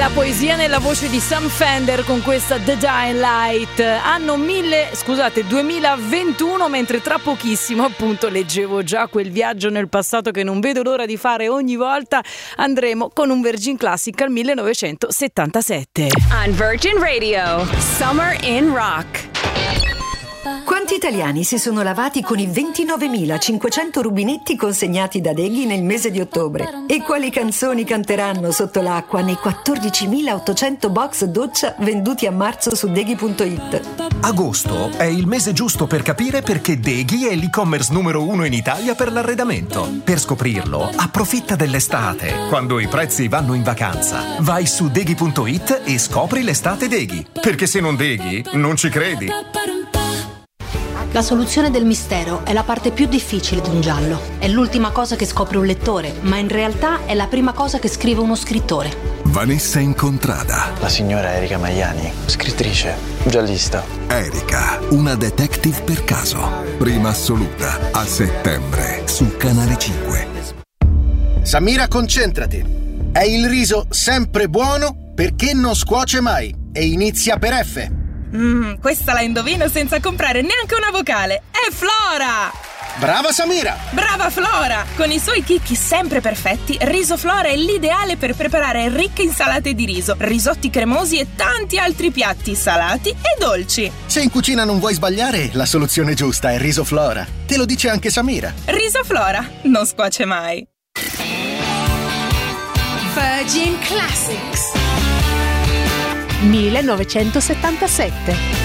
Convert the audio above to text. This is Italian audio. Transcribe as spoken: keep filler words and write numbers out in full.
Poesia nella voce di Sam Fender con questa The Dying Light. Anno mille, scusate, duemilaventuno, mentre tra pochissimo appunto leggevo già quel viaggio nel passato che non vedo l'ora di fare ogni volta. Andremo con un Virgin Classic al millenovecentosettantasette. On Virgin Radio, Summer in Rock. Quanti italiani si sono lavati con i ventinovemilacinquecento rubinetti consegnati da Deghi nel mese di ottobre? E quali canzoni canteranno sotto l'acqua nei quattordicimilaottocento box doccia venduti a marzo su Deghi punto it? Agosto è il mese giusto per capire perché Deghi è l'e-commerce numero uno in Italia per l'arredamento. Per scoprirlo, approfitta dell'estate, quando i prezzi vanno in vacanza. Vai su Deghi punto it e scopri l'estate Deghi. Perché se non Deghi, non ci credi. La soluzione del mistero è la parte più difficile di un giallo. È l'ultima cosa che scopre un lettore, ma in realtà è la prima cosa che scrive uno scrittore. Vanessa Incontrada. La signora Erika Maiani, scrittrice, giallista. Erika, una detective per caso. Prima assoluta, a settembre, su Canale cinque. Samira, concentrati. È il riso sempre buono perché non scuoce mai e inizia per F. Mmm, questa la indovino senza comprare neanche una vocale. È Flora! Brava Samira! Brava Flora! Con i suoi chicchi sempre perfetti, Riso Flora è l'ideale per preparare ricche insalate di riso, risotti cremosi e tanti altri piatti salati e dolci. Se in cucina non vuoi sbagliare, la soluzione giusta è Riso Flora. Te lo dice anche Samira. Riso Flora, non scuoce mai. Virgin Classics. millenovecentosettantasette.